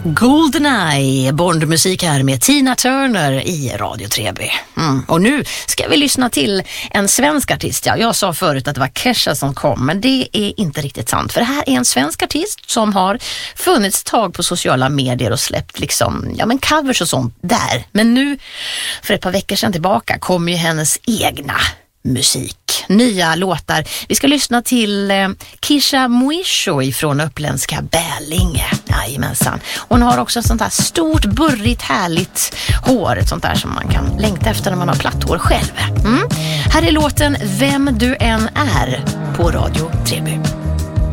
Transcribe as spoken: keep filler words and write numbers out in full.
Goldeneye, Bondmusik här med Tina Turner i Radio tre B. Mm. Och nu ska vi lyssna till en svensk artist. Ja, jag sa förut att det var Kesha som kom, men det är inte riktigt sant. För det här är en svensk artist som har funnits ett tag på sociala medier och släppt liksom, ja men covers och sånt där. Men nu, för ett par veckor sedan tillbaka, kom ju hennes egna musik. Nya låtar. Vi ska lyssna till eh, Kisha Muisho ifrån uppländska Bälinge. Jajamensan. Hon har också ett sånt här stort, burrigt, härligt hår. Ett sånt där som man kan längta efter när man har platt hår själv. Mm. Här är låten Vem du än är på Radio tre B.